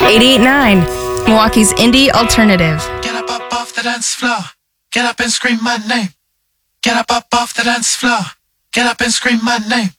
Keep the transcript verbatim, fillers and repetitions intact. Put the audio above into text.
eighty-eight point nine, Milwaukee's indie alternative. Get up, up off the dance floor. Get up and scream my name. Get up, up off the dance floor. Get up and scream my name.